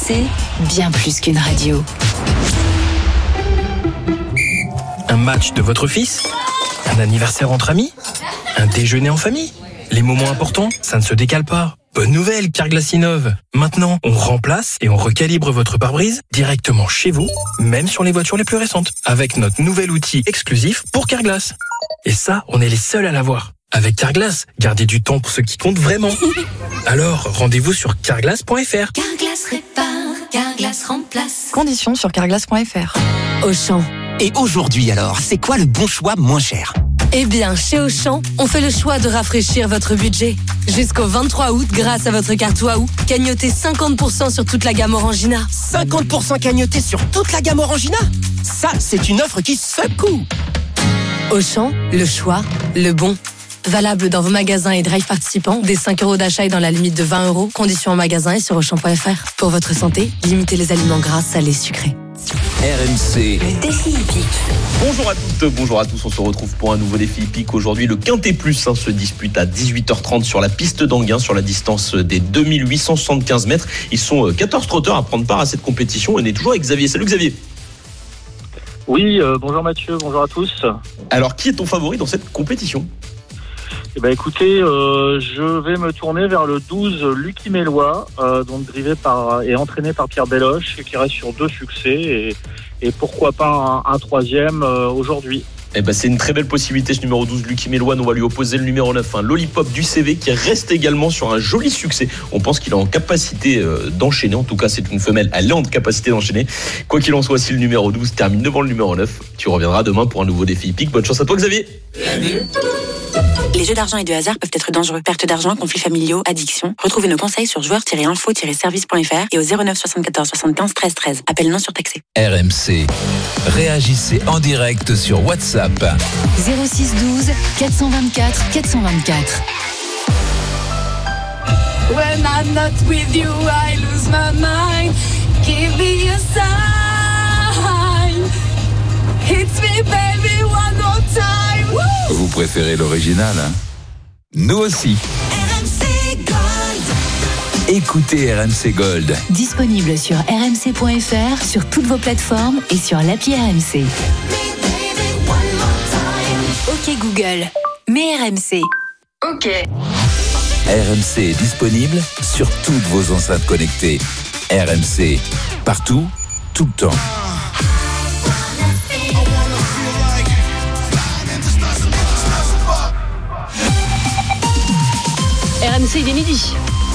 RMC, bien plus qu'une radio. Un match de votre fils ? Un anniversaire entre amis ? Un déjeuner en famille ? Les moments importants, ça ne se décale pas. Bonne nouvelle, Carglass innove. Maintenant, on remplace et on recalibre votre pare-brise directement chez vous, même sur les voitures les plus récentes, avec notre nouvel outil exclusif pour Carglass. Et ça, on est les seuls à l'avoir. Avec Carglass, gardez du temps pour ce qui compte vraiment. Alors, rendez-vous sur carglass.fr. Carglass répare, Carglass remplace. Conditions sur carglass.fr. Auchan. Et aujourd'hui alors, c'est quoi le bon choix moins cher ? Eh bien, chez Auchan, on fait le choix de rafraîchir votre budget. Jusqu'au 23 août, grâce à votre carte Waouh, cagnotez 50% sur toute la gamme Orangina. 50% cagnoté sur toute la gamme Orangina ? Ça, c'est une offre qui secoue. Auchan, le choix, le bon. Valable dans vos magasins et drive participants, dès 5 € d'achat et dans la limite de 20 €. Conditions en magasin et sur Auchan.fr. Pour votre santé, limitez les aliments gras, salés, sucrés. RMC. Le défi hippique. Bonjour à toutes, bonjour à tous, on se retrouve pour un nouveau défi hippique. Aujourd'hui, le Quintet Plus se dispute à 18h30 sur la piste d'Anguin, sur la distance des 2875 mètres. Ils sont 14 trotteurs à prendre part à cette compétition. On est toujours avec Xavier. Salut Xavier. Oui, bonjour Mathieu, bonjour à tous. Alors, qui est ton favori dans cette compétition ? Eh ben, écoutez, je vais me tourner vers le 12 Lucky Mélois, donc drivé et entraîné par Pierre Belloche, qui reste sur 2 succès et pourquoi pas un troisième aujourd'hui. Eh ben, c'est une très belle possibilité, ce numéro 12 Lucky Mélois. On va lui opposer le numéro 9, Lollipop du CV, qui reste également sur un joli succès. On pense qu'il est en capacité d'enchaîner. En tout cas, c'est une femelle, elle est en capacité d'enchaîner. Quoi qu'il en soit, si le numéro 12 termine devant le numéro 9, tu reviendras demain pour un nouveau défi hippique. Bonne chance à toi Xavier. Les jeux d'argent et de hasard peuvent être dangereux. Perte d'argent, conflits familiaux, addiction. Retrouvez nos conseils sur joueurs-info-service.fr et au 09 74 75 13 13. Appel non surtaxé. RMC. Réagissez en direct sur WhatsApp. 06 12 424 424. When I'm not with you, I lose my mind. Give me a sign. Hit me, baby, one more time. Woo! Vous préférez l'original, hein ? Nous aussi. RMC Gold. Écoutez RMC Gold. Disponible sur rmc.fr, sur toutes vos plateformes et sur l'appli RMC. Ok Google, mets RMC. Ok. RMC est disponible sur toutes vos enceintes connectées. RMC, partout, tout le temps. RMC, il est midi.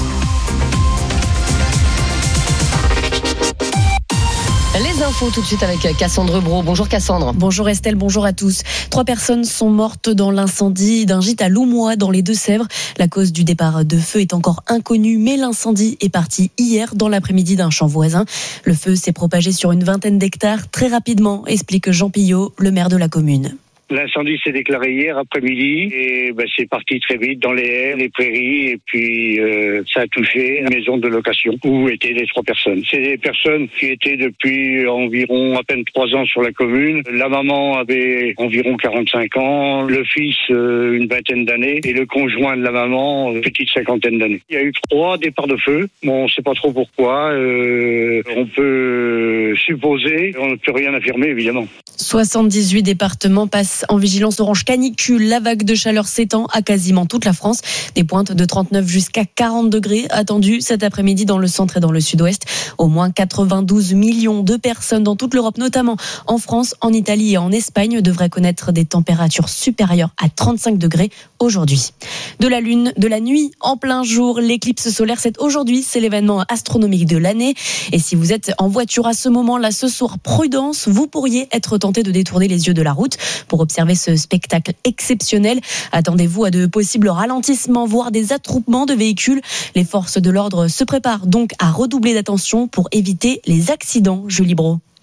Les infos tout de suite avec Cassandre Bro. Bonjour Cassandre. Bonjour Estelle, bonjour à tous. 3 personnes sont mortes dans l'incendie d'un gîte à Loumois dans les Deux-Sèvres. La cause du départ de feu est encore inconnue, mais l'incendie est parti hier dans l'après-midi d'un champ voisin. Le feu s'est propagé sur une vingtaine d'hectares très rapidement, explique Jean Pillot, le maire de la commune. L'incendie s'est déclaré hier après-midi et c'est parti très vite dans les haies, les prairies et puis ça a touché une maison de location où étaient les 3 personnes. C'est des personnes qui étaient depuis environ à peine 3 ans sur la commune. La maman avait environ 45 ans, le fils une vingtaine d'années et le conjoint de la maman une petite 50aine d'années. Il y a eu 3 départs de feu. Bon, on ne sait pas trop pourquoi. On peut supposer, on ne peut rien affirmer évidemment. 78 départements passent en vigilance orange canicule. La vague de chaleur s'étend à quasiment toute la France. Des pointes de 39 jusqu'à 40 degrés attendues cet après-midi dans le centre et dans le sud-ouest. Au moins 92 millions de personnes dans toute l'Europe, notamment en France, en Italie et en Espagne, devraient connaître des températures supérieures à 35 degrés aujourd'hui. De la lune, de la nuit, en plein jour, l'éclipse solaire, c'est aujourd'hui, c'est l'événement astronomique de l'année. Et si vous êtes en voiture à ce moment-là, ce soir, prudence, vous pourriez être tenté de détourner les yeux de la route pour observer ce spectacle exceptionnel. Attendez-vous à de possibles ralentissements, voire des attroupements de véhicules. Les forces de l'ordre se préparent donc à redoubler d'attention pour éviter les accidents. Julie Bro.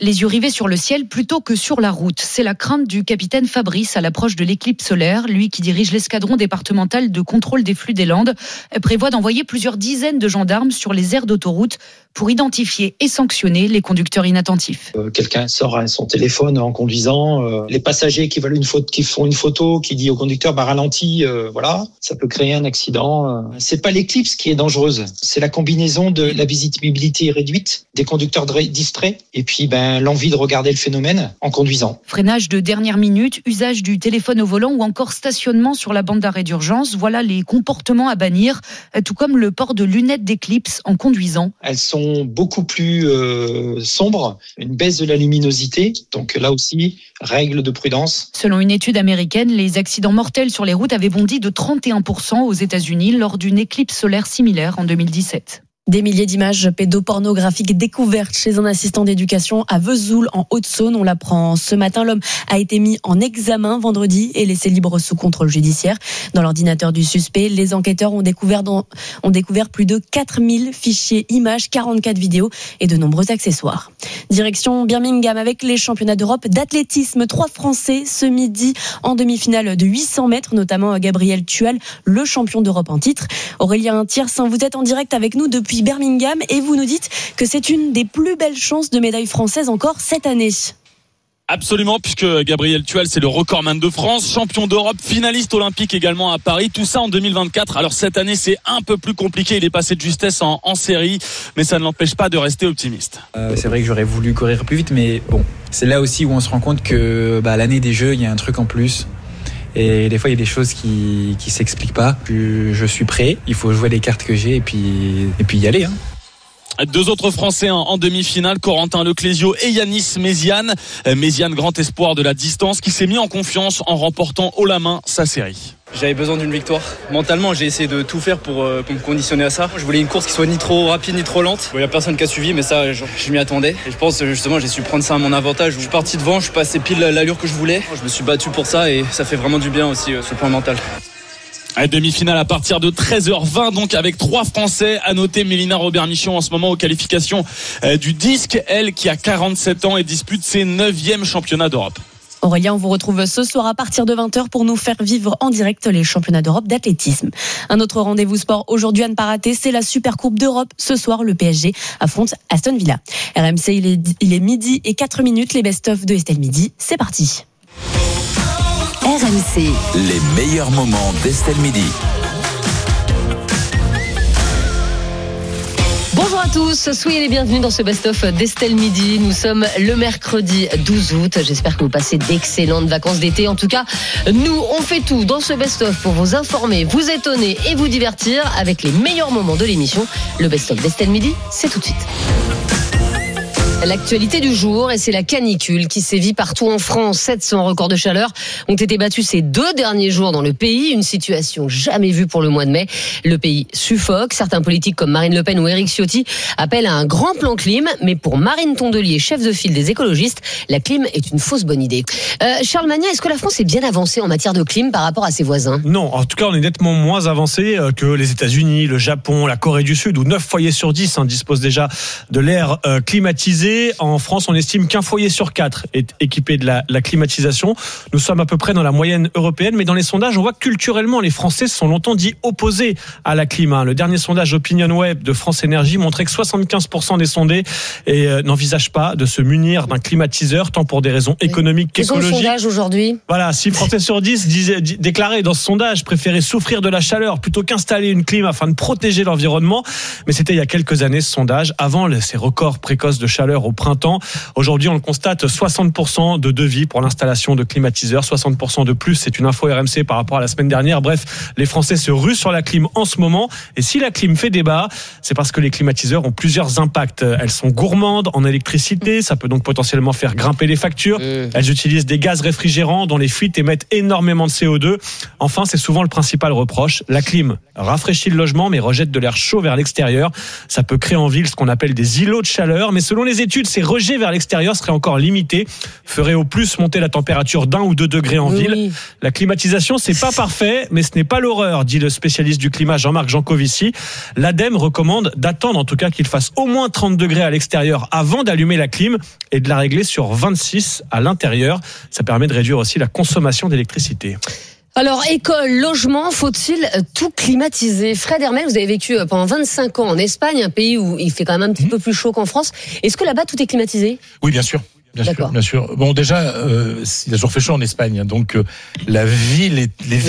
les yeux rivés sur le ciel plutôt que sur la route. C'est la crainte du capitaine Fabrice à l'approche de l'éclipse solaire. Lui qui dirige l'escadron départemental de contrôle des flux des Landes prévoit d'envoyer plusieurs dizaines de gendarmes sur les aires d'autoroute pour identifier et sanctionner les conducteurs inattentifs. Quelqu'un sort son téléphone en conduisant, les passagers qui font une photo, qui dit au conducteur ralentis, voilà, ça peut créer un accident. C'est pas l'éclipse qui est dangereuse, c'est la combinaison de la visibilité réduite, des conducteurs distraits et puis l'envie de regarder le phénomène en conduisant. Freinage de dernière minute, usage du téléphone au volant ou encore stationnement sur la bande d'arrêt d'urgence, voilà les comportements à bannir, tout comme le port de lunettes d'éclipse en conduisant. Elles sont beaucoup plus sombres, une baisse de la luminosité, donc là aussi, règle de prudence. Selon une étude américaine, les accidents mortels sur les routes avaient bondi de 31% aux États-Unis lors d'une éclipse solaire similaire en 2017. Des milliers d'images pédopornographiques découvertes chez un assistant d'éducation à Vesoul en Haute-Saône. On l'apprend ce matin. L'homme a été mis en examen vendredi et laissé libre sous contrôle judiciaire. Dans l'ordinateur du suspect, les enquêteurs ont découvert plus de 4000 fichiers images, 44 vidéos et de nombreux accessoires. Direction Birmingham avec les championnats d'Europe d'athlétisme. 3 Français ce midi en demi-finale de 800 mètres, notamment Gabriel Tual, le champion d'Europe en titre. Aurélien Thiersin, vous êtes en direct avec nous depuis Birmingham et vous nous dites que c'est une des plus belles chances de médaille française encore cette année. Absolument, puisque Gabriel Tual, c'est le recordman de France, champion d'Europe, finaliste olympique également à Paris, tout ça en 2024. Alors cette année, c'est un peu plus compliqué, il est passé de justesse en série, mais ça ne l'empêche pas de rester optimiste. C'est vrai que j'aurais voulu courir plus vite, mais bon, c'est là aussi où on se rend compte que l'année des Jeux, il y a un truc en plus. Et des fois, il y a des choses qui s'expliquent pas. Je suis prêt, il faut jouer les cartes que j'ai et puis y aller. 2 autres Français en demi-finale, Corentin Leclésio et Yanis Méziane. Méziane, grand espoir de la distance, qui s'est mis en confiance en remportant haut la main sa série. J'avais besoin d'une victoire. Mentalement, j'ai essayé de tout faire pour me conditionner à ça. Je voulais une course qui soit ni trop rapide ni trop lente. Il n'y a personne qui a suivi, mais ça, je m'y attendais. Et je pense justement, j'ai su prendre ça à mon avantage. Je suis parti devant, je suis passé pile l'allure que je voulais. Je me suis battu pour ça et ça fait vraiment du bien aussi, sur le plan mental. Demi-finale à partir de 13h20, donc avec 3 Français. À noter Mélina Robert-Michon en ce moment aux qualifications du disque, elle qui a 47 ans et dispute ses 9e championnats d'Europe. Aurélien, on vous retrouve ce soir à partir de 20h pour nous faire vivre en direct les championnats d'Europe d'athlétisme. Un autre rendez-vous sport aujourd'hui à ne pas rater, c'est la Super Coupe d'Europe. Ce soir, le PSG affronte Aston Villa. RMC, il est midi et 4 minutes. Les best-of de Estelle Midi, c'est parti. RMC. Les meilleurs moments d'Estelle Midi. Bonjour à tous, soyez les bienvenus dans ce best-of d'Estelle Midi. Nous sommes le mercredi 12 août. J'espère que vous passez d'excellentes vacances d'été. En tout cas, nous, on fait tout dans ce best-of pour vous informer, vous étonner et vous divertir avec les meilleurs moments de l'émission. Le best-of d'Estelle Midi, c'est tout de suite. L'actualité du jour, et c'est la canicule qui sévit partout en France. 700 records de chaleur ont été battus ces 2 derniers jours dans le pays. Une situation jamais vue pour le mois de mai. Le pays suffoque. Certains politiques comme Marine Le Pen ou Éric Ciotti appellent à un grand plan clim. Mais pour Marine Tondelier, chef de file des écologistes, la clim est une fausse bonne idée. Charles Magnin, est-ce que la France est bien avancée en matière de clim par rapport à ses voisins ? Non, en tout cas, on est nettement moins avancé que les États-Unis, le Japon, la Corée du Sud, où 9 foyers sur 10 disposent déjà de l'air climatisé. En France, on estime qu'un foyer sur 4 est équipé de la climatisation. Nous sommes à peu près dans la moyenne européenne, mais dans les sondages, on voit que culturellement, les Français se sont longtemps dit opposés à la clim. Le dernier sondage OpinionWay de France Énergie montrait que 75% des sondés n'envisagent pas de se munir d'un climatiseur, tant pour des raisons économiques qu'écologiques. Quel sondage aujourd'hui ? Voilà, 6 Français sur 10 déclaraient dans ce sondage préférer souffrir de la chaleur plutôt qu'installer une clim afin de protéger l'environnement. Mais c'était il y a quelques années ce sondage, avant ces records précoces de chaleur au printemps. Aujourd'hui, on le constate, 60% de devis pour l'installation de climatiseurs, 60% de plus. C'est une info RMC par rapport à la semaine dernière. Bref, les Français se ruent sur la clim en ce moment. Et si la clim fait débat, c'est parce que les climatiseurs ont plusieurs impacts. Elles sont gourmandes en électricité. Ça peut donc potentiellement faire grimper les factures. Elles utilisent des gaz réfrigérants dont les fuites émettent énormément de CO2. Enfin, c'est souvent le principal reproche. La clim rafraîchit le logement, mais rejette de l'air chaud vers l'extérieur. Ça peut créer en ville ce qu'on appelle des îlots de chaleur. Mais selon les études d'habitude, ces rejets vers l'extérieur seraient encore limités, feraient au plus monter la température d'1 ou 2 degrés en ville. La climatisation, c'est pas parfait, mais ce n'est pas l'horreur, dit le spécialiste du climat Jean-Marc Jancovici. L'ADEME recommande d'attendre en tout cas qu'il fasse au moins 30 degrés à l'extérieur avant d'allumer la clim et de la régler sur 26 à l'intérieur. Ça permet de réduire aussi la consommation d'électricité. Alors, école, logement, faut-il tout climatiser ? Fred Hermel, vous avez vécu pendant 25 ans en Espagne, un pays où il fait quand même un petit peu plus chaud qu'en France. Est-ce que là-bas, tout est climatisé ? Oui, bien sûr. Bien sûr. Bon, déjà, il a toujours fait chaud en Espagne, donc les villes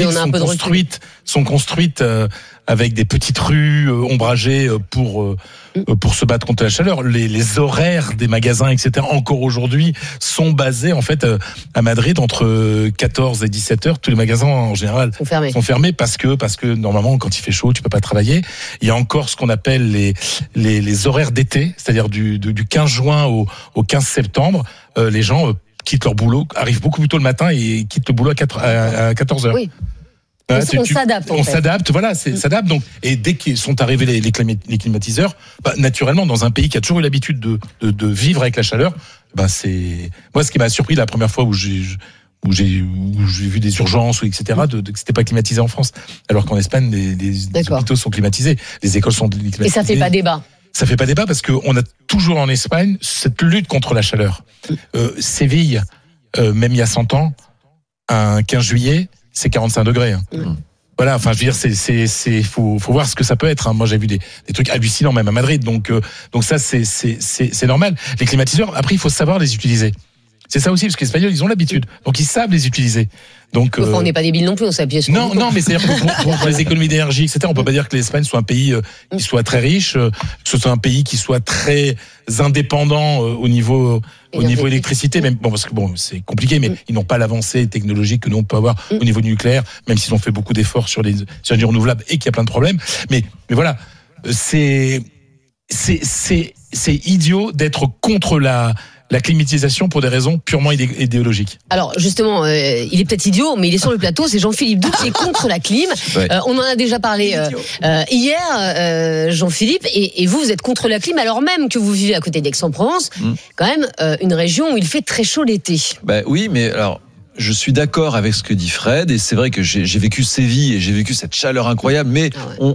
sont construites avec des petites rues ombragées pour se battre contre la chaleur. Les horaires des magasins, etc., encore aujourd'hui, sont basés en fait à Madrid entre 14 et 17 heures. Tous les magasins en général sont fermés parce que normalement, quand il fait chaud, tu peux pas travailler. Il y a encore ce qu'on appelle les horaires d'été, c'est-à-dire du 15 juin au 15 septembre. Les gens quittent leur boulot, arrivent beaucoup plus tôt le matin et quittent le boulot à 14 heures. Oui. On s'adapte. On s'adapte, voilà, s'adapte. Donc, et dès qu'ils sont arrivés les climatiseurs, naturellement, dans un pays qui a toujours eu l'habitude de vivre avec la chaleur, c'est moi ce qui m'a surpris la première fois où j'ai vu des urgences, etc., que c'était pas climatisé en France, alors qu'en Espagne, les hôpitaux sont climatisés, les écoles sont climatisées. Et ça fait pas débat. Ça fait pas débat parce qu'on a toujours en Espagne cette lutte contre la chaleur. Séville, même il y a 100 ans, un 15 juillet, c'est 45 degrés. Voilà, enfin, je veux dire, faut voir ce que ça peut être. Moi, j'ai vu des trucs hallucinants même à Madrid. Donc ça, c'est normal. Les climatiseurs, après, il faut savoir les utiliser. C'est ça aussi, parce que les Espagnols, ils ont l'habitude. Donc, ils savent les utiliser. Donc, enfin, on n'est pas débiles non plus, on s'appuie sur. Non, mais c'est-à-dire pour les économies d'énergie, etc., on peut pas dire que l'Espagne soit un pays qui soit très riche, que ce soit un pays qui soit très indépendant au niveau électricité, même parce que c'est compliqué, mais ils n'ont pas l'avancée technologique que nous on peut avoir au niveau nucléaire, même s'ils ont fait beaucoup d'efforts sur les énergies renouvelables et qu'il y a plein de problèmes. Mais voilà, c'est idiot d'être contre la climatisation pour des raisons purement idéologiques. Alors justement, il est peut-être idiot, mais il est sur le plateau, c'est Jean-Philippe Doux qui est contre la clim. Ouais. On en a déjà parlé hier, Jean-Philippe, et vous êtes contre la clim alors même que vous vivez à côté d'Aix-en-Provence, quand même une région où il fait très chaud l'été. Oui, mais alors... Je suis d'accord avec ce que dit Fred, et c'est vrai que j'ai vécu Séville et j'ai vécu cette chaleur incroyable, mais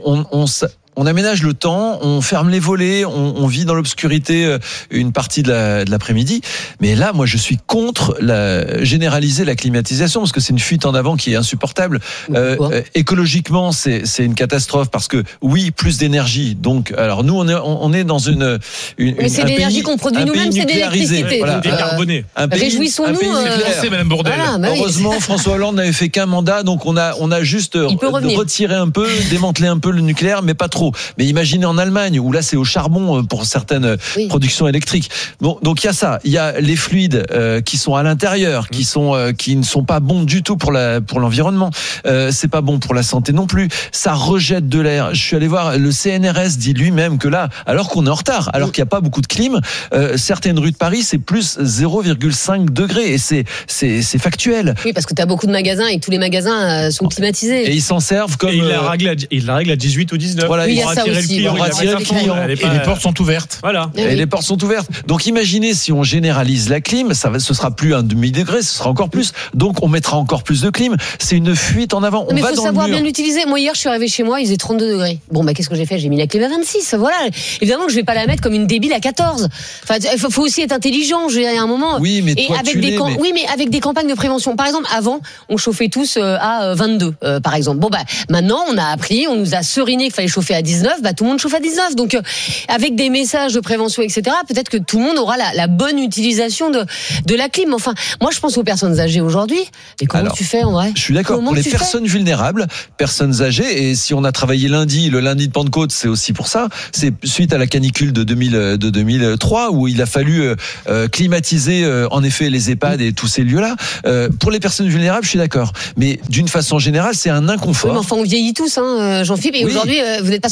on aménage le temps, on ferme les volets, on vit dans l'obscurité une partie de l'après-midi. Mais là, moi, je suis contre généraliser la climatisation parce que c'est une fuite en avant qui est insupportable. Écologiquement, c'est une catastrophe parce que oui, plus d'énergie. Donc, alors nous, on est dans une mais c'est l'énergie qu'on produit nous-mêmes, c'est de l'électricité. Voilà. Décarboné. Réjouissons-nous. C'est Madame Bourdelle. Voilà, heureusement, François Hollande n'avait fait qu'un mandat, donc on a juste retiré un peu, démantelé un peu le nucléaire, mais pas trop. Mais imaginez en Allemagne où là c'est au charbon pour certaines productions électriques. Bon, donc il y a ça, il y a les fluides qui sont à l'intérieur, qui ne sont pas bons du tout pour l'environnement. C'est pas bon pour la santé non plus. Ça rejette de l'air. Je suis allé voir, le CNRS dit lui-même que là, alors qu'on est en retard, alors qu'il n'y a pas beaucoup de clim, certaines rues de Paris c'est plus 0,5 degrés et c'est factuel. Oui, parce que tu as beaucoup de magasins et tous les magasins sont climatisés. Et ils s'en servent comme... Et il la règle à 18 ou 19. Voilà, il y a ça aussi. On va tirer les clients. Et les portes sont ouvertes. Voilà. Et les portes sont ouvertes. Donc imaginez si on généralise la clim, ce sera plus un demi-degré, ce sera encore plus. Donc on mettra encore plus de clim. C'est une fuite en avant. Mais il faut savoir bien l'utiliser. Moi hier, je suis arrivé chez moi, il faisait 32 degrés. Bon, qu'est-ce que j'ai fait ? J'ai mis la clim à 26. Voilà. Évidemment que je vais pas la mettre comme une débile à 14. Enfin, il faut aussi être intelligent. Je veux dire, il y a un moment. Oui, mais toi, oui, mais avec des campagnes de prévention. Par exemple, avant, on chauffait tous à 22, par exemple. Bon, maintenant, on a appris, on nous a seriné qu'il fallait chauffer à 19. Tout le monde chauffe à 19. Donc, avec des messages de prévention, etc., peut-être que tout le monde aura la bonne utilisation de la clim. Enfin, moi, je pense aux personnes âgées aujourd'hui. Mais comment tu fais, en vrai ? Je suis d'accord. Pour les personnes vulnérables, personnes âgées, et si on a travaillé le lundi de Pentecôte, c'est aussi pour ça. C'est suite à la canicule de 2003, où il a fallu climatiser, en effet, les EHPAD et tous ces lieux-là. Pour les personnes vulnérables, je suis d'accord. Mais d'une façon générale, c'est un inconfort. Oui, mais enfin, on vieillit tous, Jean-Philippe. Et aujourd'hui, vous n'êtes pas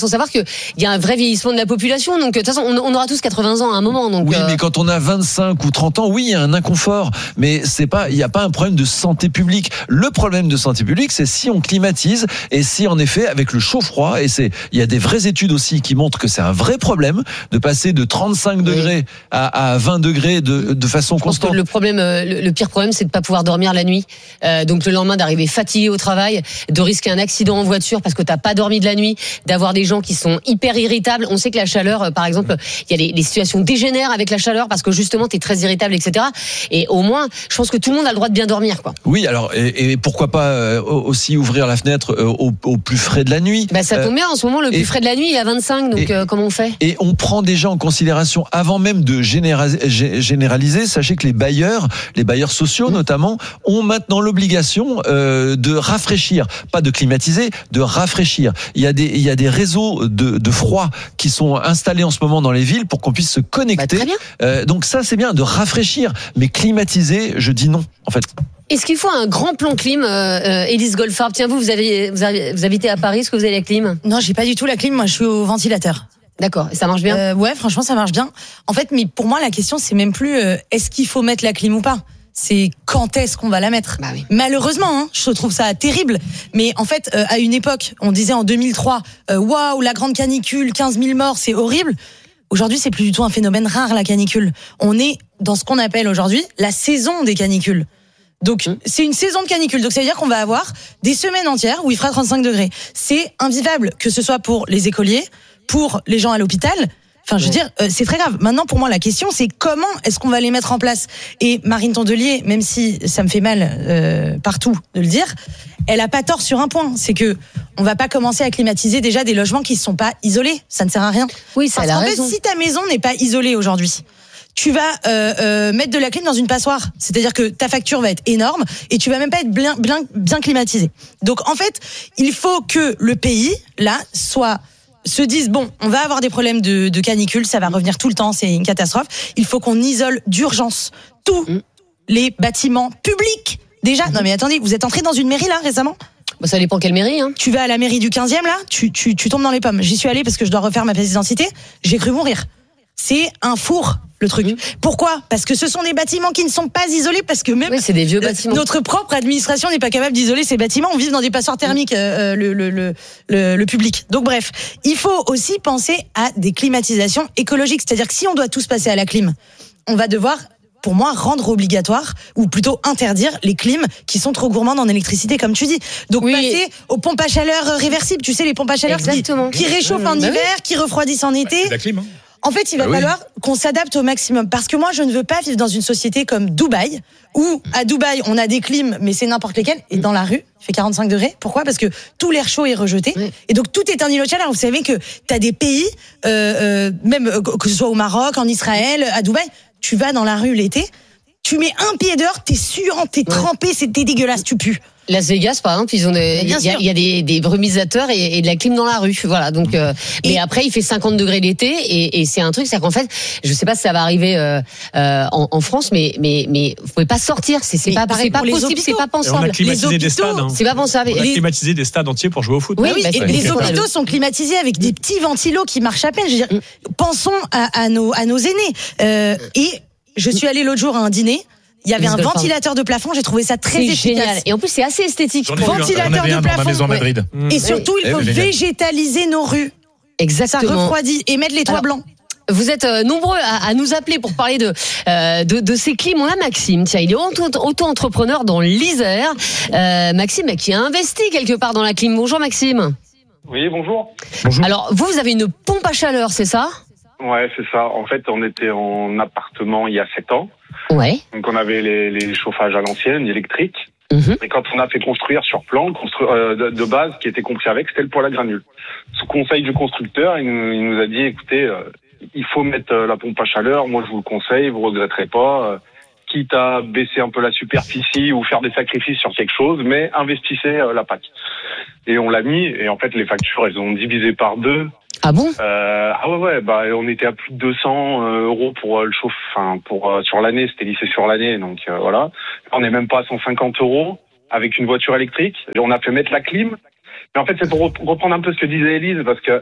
faut savoir qu'il y a un vrai vieillissement de la population. Donc de toute façon, on aura tous 80 ans à un moment. Donc, oui, mais quand on a 25 ou 30 ans, oui, il y a un inconfort. Mais il n'y a pas un problème de santé publique. Le problème de santé publique, c'est si on climatise et si en effet, avec le chaud-froid, il y a des vraies études aussi qui montrent que c'est un vrai problème de passer de 35 degrés à 20 degrés de façon constante. Le problème, le pire problème, c'est de pas pouvoir dormir la nuit. Donc le lendemain d'arriver fatigué au travail, de risquer un accident en voiture parce que t'as pas dormi de la nuit, d'avoir des gens qui sont hyper irritables. On sait que la chaleur, par exemple, il y a les situations dégénèrent avec la chaleur parce que justement t'es très irritable, etc. Et au moins, je pense que tout le monde a le droit de bien dormir, quoi. Oui, alors et pourquoi pas aussi ouvrir la fenêtre au plus frais de la nuit. Ça tombe bien. En ce moment, le plus frais de la nuit il est à 25. Donc comment on fait? Et on prend déjà en considération avant même de généraliser. Sachez que les bailleurs sociaux notamment, ont maintenant l'obligation de rafraîchir, pas de climatiser, de rafraîchir. Il y a des réseaux de froid qui sont installés en ce moment dans les villes pour qu'on puisse se connecter. Donc ça, c'est bien de rafraîchir, mais climatiser, je dis non, en fait. Est-ce qu'il faut un grand plan clim, Élise Goldfarb? Tiens, vous habitez à Paris, est-ce que vous avez la clim? Non, j'ai pas du tout la clim, moi je suis au ventilateur. D'accord, et ça marche bien? Ouais, franchement, ça marche bien. En fait, mais pour moi, la question, c'est même plus est-ce qu'il faut mettre la clim ou pas? C'est quand est-ce qu'on va la mettre. Oui. Malheureusement, je trouve ça terrible. Mais en fait, à une époque, on disait en 2003, waouh, la grande canicule, 15 000 morts, c'est horrible. Aujourd'hui, c'est plus du tout un phénomène rare, la canicule. On est dans ce qu'on appelle aujourd'hui la saison des canicules. Donc, c'est une saison de canicule. Donc, ça veut dire qu'on va avoir des semaines entières où il fera 35 degrés. C'est invivable, que ce soit pour les écoliers, pour les gens à l'hôpital. Enfin, je veux dire, c'est très grave. Maintenant, pour moi, la question, c'est comment est-ce qu'on va les mettre en place? Et Marine Tondelier, même si ça me fait mal partout de le dire, elle a pas tort sur un point. C'est que on va pas commencer à climatiser déjà des logements qui ne sont pas isolés. Ça ne sert à rien. Oui, ça a raison. En fait, si ta maison n'est pas isolée aujourd'hui, tu vas mettre de la clim dans une passoire. C'est-à-dire que ta facture va être énorme et tu vas même pas être bien climatisé. Donc, en fait, il faut que le pays, là, se disent, bon, on va avoir des problèmes de canicule, ça va revenir tout le temps, c'est une catastrophe. Il faut qu'on isole d'urgence tous les bâtiments publics. Déjà, non mais attendez, vous êtes entré dans une mairie là récemment? Ça dépend quelle mairie. Tu vas à la mairie du 15e là, tu tombes dans les pommes. J'y suis allée parce que je dois refaire ma pièce d'identité, j'ai cru mourir. C'est un four, le truc. Pourquoi? Parce que ce sont des bâtiments qui ne sont pas isolés, parce que même c'est des vieux bâtiments. Notre propre administration n'est pas capable d'isoler ces bâtiments. On vit dans des passoires thermiques, le public. Donc bref, il faut aussi penser à des climatisations écologiques. C'est-à-dire que si on doit tous passer à la clim, on va devoir, pour moi, rendre obligatoire, ou plutôt interdire les clims qui sont trop gourmandes en électricité, comme tu dis. Donc passer aux pompes à chaleur réversibles. Tu sais, les pompes à chaleur qui réchauffent en hiver, qui refroidissent en été. C'est la clim, hein. En fait, il va falloir qu'on s'adapte au maximum. Parce que moi, je ne veux pas vivre dans une société comme Dubaï, où à Dubaï, on a des clims, mais c'est n'importe lesquels. Et dans la rue, il fait 45 degrés. Pourquoi? Parce que tout l'air chaud est rejeté. Et donc, tout est un îlot de chaleur. Vous savez que tu as des pays, même que ce soit au Maroc, en Israël, à Dubaï, tu vas dans la rue l'été, tu mets un pied dehors, t'es suant, t'es trempé, t'es dégueulasse, tu pues. Las Vegas, par exemple, il y a des brumisateurs et de la clim dans la rue. Voilà. Donc, mais après, il fait 50 degrés l'été et c'est un truc, c'est qu'en fait, je sais pas si ça va arriver en France, mais vous pouvez pas sortir. C'est pas possible, c'est pas pensable. On a climatisé des stades. C'est pas pensable. On a climatisé des stades entiers pour jouer au foot. Oui, et les hôpitaux sont climatisés avec des petits ventilos qui marchent à peine. Je veux dire, pensons à nos aînés. Et je suis allée l'autre jour à un dîner. Il y avait un ventilateur de plafond, j'ai trouvé ça très efficace. Génial. Et en plus, c'est assez esthétique. Ventilateur de plafond. Dans ma maison à Madrid. Et surtout, il faut végétaliser nos rues. Exactement. Ça refroidit et mettre les toits blancs. Vous êtes nombreux à nous appeler pour parler de ces clims. On a Maxime, tiens, il est auto-entrepreneur dans l'Isère. Maxime qui a investi quelque part dans la clim. Bonjour Maxime. Oui, bonjour. Alors, vous avez une pompe à chaleur, c'est ça? Ouais, c'est ça. En fait, on était en appartement il y a 7 ans. Ouais. Donc on avait les chauffages à l'ancienne, électriques. Et quand on a fait construire sur plan, de base, qui était compris avec, c'était le poêle à granules. Sous conseil du constructeur, il nous a dit, écoutez, il faut mettre la pompe à chaleur, moi je vous le conseille, vous regretterez pas, quitte à baisser un peu la superficie ou faire des sacrifices sur quelque chose, mais investissez la PAC. Et on l'a mis, et en fait les factures, elles ont divisé par 2. Ah bon? On était à plus de 200 euros pour le chauffe, sur l'année, c'était lissé sur l'année, donc voilà. On n'est même pas à 150 euros avec une voiture électrique. Et on a fait mettre la clim, Mais en fait, c'est pour reprendre un peu ce que disait Élise, parce que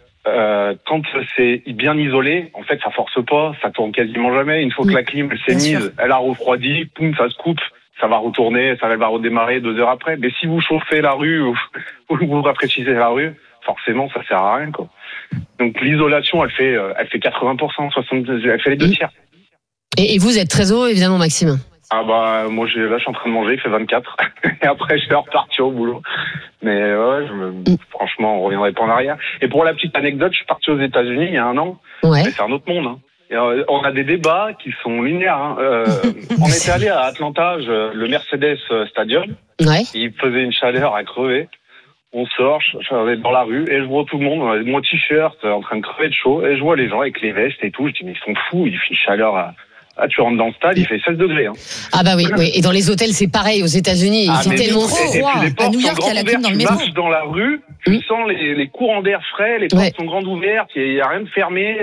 quand c'est bien isolé, en fait, ça force pas, ça tourne quasiment jamais. Une fois que la clim s'est mise, elle a refroidi, poum, ça se coupe, ça va retourner, ça va redémarrer 2 heures après. Mais si vous chauffez la rue ou vous rafraîchissez la rue, forcément, ça sert à rien, quoi. Donc l'isolation, elle fait 80%, 70%, elle fait les 2 tiers. Et vous êtes très heureux, évidemment, Maxime. Ah bah moi là je suis en train de manger, il fait 24 et après je vais repartir au boulot. Mais ouais, franchement on reviendrait pas en arrière. Et pour la petite anecdote, je suis parti aux États-Unis il y a 1 an. Ouais. Mais c'est un autre monde. Hein. Et, on a des débats qui sont linéaires. Hein. On était allé à Atlanta, le Mercedes Stadium. Ouais. Il faisait une chaleur à crever. On sort, je suis dans la rue et je vois tout le monde, mon t-shirt en train de crever de chaud et je vois les gens avec les vestes et tout. Je dis mais ils sont fous, il fait une chaleur à... Ah, tu rentres dans le stade, il fait 16 degrés. Hein. Ah bah oui. Et dans les hôtels, c'est pareil. Aux États-Unis, il fait tellement froid. À New York, il y a la clim dans le métro. Tu marches dans la rue, tu sens les courants d'air frais, les portes sont grandes ouvertes, il n'y a rien de fermé.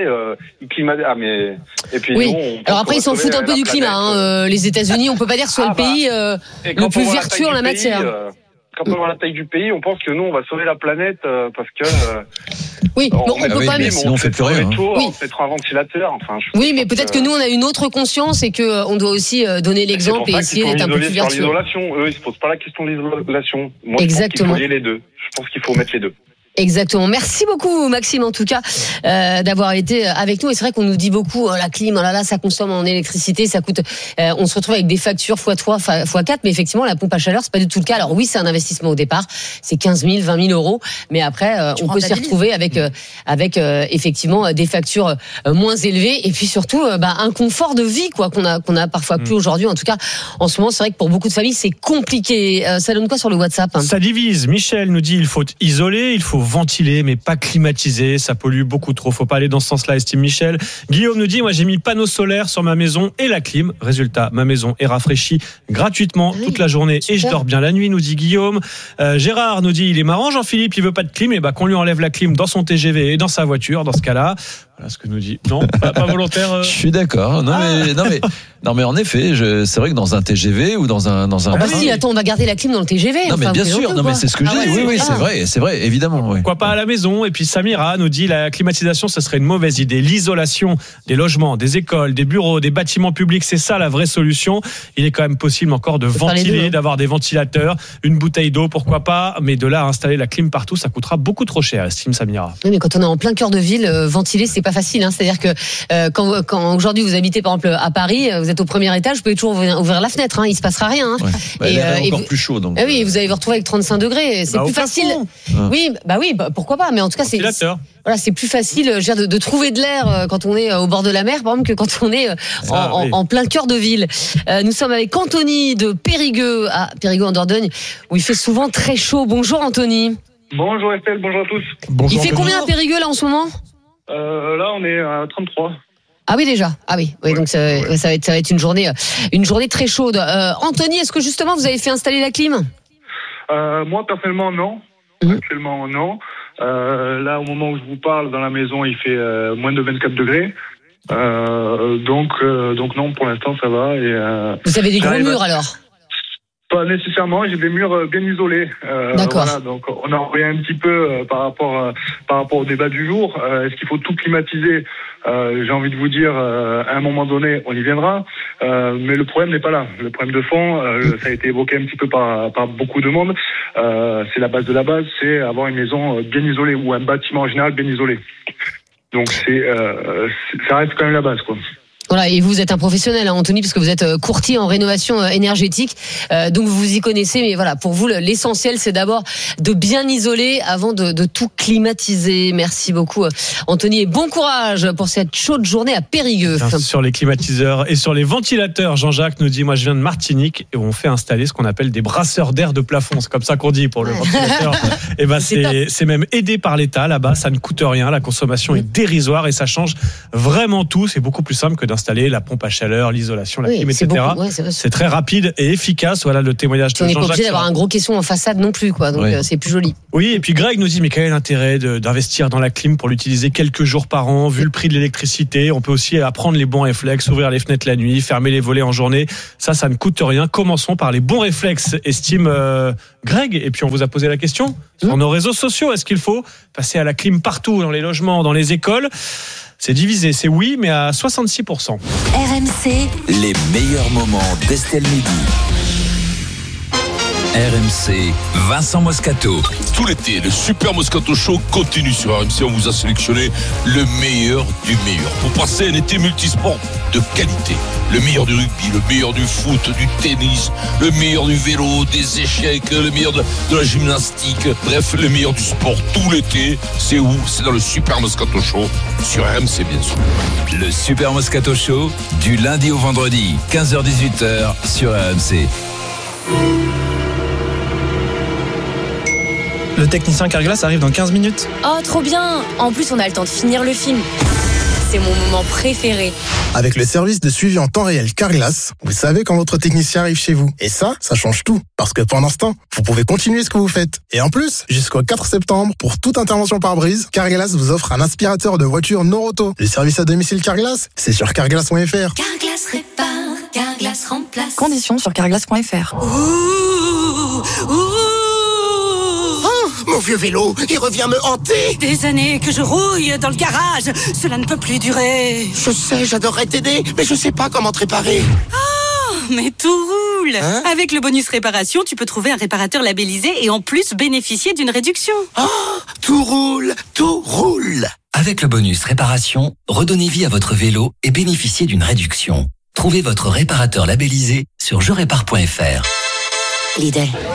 Mais et puis oui. Nous, alors après, ils s'en foutent un peu du climat. Hein. Les États-Unis, on peut pas dire que ce soit le pays le plus vertueux en la matière. Quand on voit la taille du pays, on pense que nous, on va sauver la planète parce que. Oui, on peut pas. Mais sinon, on fait plus rien. On fait trop un ventilateur. Enfin, oui, mais peut-être que nous, on a une autre conscience et que on doit aussi donner l'exemple et essayer d'être un peu plus vertueux. L'isolation, eux, ils se posent pas la question de l'isolation. Moi, exactement. Je pense qu'il faut lier les deux. Je pense qu'il faut mettre les deux. Exactement. Merci beaucoup, Maxime, en tout cas, d'avoir été avec nous. Et c'est vrai qu'on nous dit beaucoup, la clim, oh là là, ça consomme en électricité, ça coûte. On se retrouve avec des factures x3, x4, mais effectivement, la pompe à chaleur, c'est pas du tout le cas. Alors oui, c'est un investissement au départ, c'est 15 000, 20 000 euros, mais après, on peut s'y retrouver avec effectivement des factures moins élevées et puis surtout un confort de vie, quoi, qu'on a parfois plus aujourd'hui. En tout cas, en ce moment, c'est vrai que pour beaucoup de familles, c'est compliqué. Ça donne quoi sur le WhatsApp? Ça divise. Michel nous dit il faut isoler, il faut ventiler, mais pas climatiser, ça pollue beaucoup trop, faut pas aller dans ce sens-là, estime Michel. Guillaume nous dit moi j'ai mis panneaux solaires sur ma maison et la clim, résultat ma maison est rafraîchie gratuitement toute la journée et je dors bien la nuit, nous dit Guillaume. Gérard nous dit il est marrant Jean-Philippe, il veut pas de clim, et qu'on lui enlève la clim dans son TGV et dans sa voiture dans ce cas-là. Voilà ce que nous dit. Non, pas volontaire. Je suis d'accord. Non mais en effet, c'est vrai que dans un TGV ou dans un si, attends, on va garder la clim dans le TGV. Non mais bien sûr, mais c'est ce que je dis. Oui, c'est vrai, évidemment. Oui. Pourquoi pas à la maison? Et puis Samira nous dit la climatisation, ce serait une mauvaise idée. L'isolation des logements, des écoles, des bureaux, des bâtiments publics, c'est ça la vraie solution. Il est quand même possible encore de ventiler, d'avoir des ventilateurs, une bouteille d'eau, pourquoi pas. Mais de là à installer la clim partout, ça coûtera beaucoup trop cher, estime Samira. Oui, mais quand on est en plein cœur de ville, ventiler, c'est pas facile. C'est-à-dire que quand aujourd'hui vous habitez par exemple à Paris, vous êtes au premier étage, vous pouvez toujours ouvrir la fenêtre, il se passera rien. Ouais. Et encore plus chaud donc. Oui, vous allez vous retrouver avec 35 degrés, c'est plus facile. Oui, pourquoi pas, mais en tout cas c'est plus facile de trouver de l'air quand on est au bord de la mer par exemple que quand on est en plein cœur de ville. Nous sommes avec Anthony de Périgueux en Dordogne où il fait souvent très chaud. Bonjour Anthony. Bonjour Estelle, bonjour à tous. Bonjour, il fait combien à Périgueux là en ce moment? Là, on est à 33. Ah oui, déjà. Ah oui. Donc ça va être une journée très chaude. Anthony, est-ce que justement vous avez fait installer la clim? Moi, personnellement, non. Actuellement, non. Là, au moment où je vous parle, dans la maison, il fait moins de 24 degrés. Donc non, pour l'instant, ça va. Vous avez des gros murs alors? Pas nécessairement, j'ai des murs bien isolés. D'accord. Voilà, donc on en revient un petit peu par rapport au débat du jour. Est-ce qu'il faut tout climatiser? J'ai envie de vous dire, à un moment donné, on y viendra. Mais le problème n'est pas là. Le problème de fond, ça a été évoqué un petit peu par beaucoup de monde. C'est la base de la base, c'est avoir une maison bien isolée ou un bâtiment en général bien isolé. Donc ça reste quand même la base, quoi. Voilà, et vous êtes un professionnel, Anthony, parce que vous êtes courtier en rénovation énergétique, donc vous vous y connaissez. Mais voilà, pour vous, l'essentiel, c'est d'abord de bien isoler avant de tout climatiser. Merci beaucoup, Anthony, et bon courage pour cette chaude journée à Périgueux. Sur les climatiseurs et sur les ventilateurs, Jean-Jacques nous dit, moi je viens de Martinique et on fait installer ce qu'on appelle des brasseurs d'air de plafond. C'est comme ça qu'on dit pour le ventilateur. Et c'est même aidé par l'État là-bas, ça ne coûte rien, la consommation est dérisoire et ça change vraiment tout. C'est beaucoup plus simple que d'installer installer la pompe à chaleur, l'isolation, la clim, etc. C'est c'est très rapide et efficace. Voilà le témoignage de Jean-Jacques. On n'est pas obligé d'avoir un gros caisson en façade non plus, quoi. Donc c'est plus joli. Oui, et puis Greg nous dit, mais quel est l'intérêt d'investir dans la clim pour l'utiliser quelques jours par an, vu le prix de l'électricité? On peut aussi apprendre les bons réflexes, ouvrir les fenêtres la nuit, fermer les volets en journée. Ça ne coûte rien. Commençons par les bons réflexes, estime Greg. Et puis on vous a posé la question sur nos réseaux sociaux. Est-ce qu'il faut passer à la clim partout, dans les logements, dans les écoles? C'est divisé, c'est oui, mais à 66%. RMC, les meilleurs moments d'Estelle Midi. RMC, Vincent Moscato. Tout l'été, le Super Moscato Show continue sur RMC. On vous a sélectionné le meilleur du meilleur pour passer un été multisport de qualité. Le meilleur du rugby, le meilleur du foot, du tennis, le meilleur du vélo, des échecs, le meilleur de la gymnastique. Bref, le meilleur du sport tout l'été. C'est où? C'est dans le Super Moscato Show sur RMC, bien sûr. Le Super Moscato Show, du lundi au vendredi, 15h-18h sur RMC. Le technicien Carglass arrive dans 15 minutes. Oh, trop bien! En plus, on a le temps de finir le film. C'est mon moment préféré. Avec le service de suivi en temps réel Carglass, vous savez quand votre technicien arrive chez vous. Et ça change tout. Parce que pendant ce temps, vous pouvez continuer ce que vous faites. Et en plus, jusqu'au 4 septembre, pour toute intervention par brise, Carglass vous offre un aspirateur de voiture Noroto. Le service à domicile Carglass, c'est sur carglass.fr. Carglass répare, Carglass remplace. Conditions sur carglass.fr. Mon vieux vélo, il revient me hanter. Des années que je rouille dans le garage. Cela ne peut plus durer. Je sais, j'adorerais t'aider, mais je sais pas comment te réparer. Oh, mais tout roule. Avec le bonus réparation, tu peux trouver un réparateur labellisé et en plus bénéficier d'une réduction. Oh, tout roule, tout roule. Avec le bonus réparation, redonnez vie à votre vélo et bénéficiez d'une réduction. Trouvez votre réparateur labellisé sur jerépare.fr. Lidl.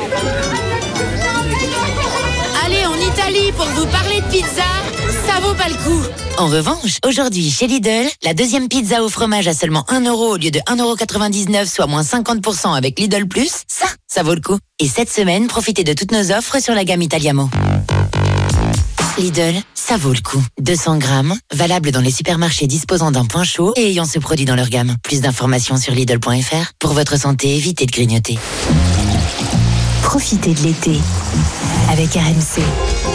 Pour vous parler de pizza, ça vaut pas le coup. En revanche, aujourd'hui chez Lidl, la deuxième pizza au fromage à seulement 1 € au lieu de 1,99 €, soit moins 50% avec Lidl+, ça vaut le coup. Et cette semaine, profitez de toutes nos offres sur la gamme Italiamo. Lidl, ça vaut le coup. 200 grammes, valable dans les supermarchés disposant d'un point chaud et ayant ce produit dans leur gamme. Plus d'informations sur Lidl.fr. Pour votre santé, évitez de grignoter. Profitez de l'été avec RMC.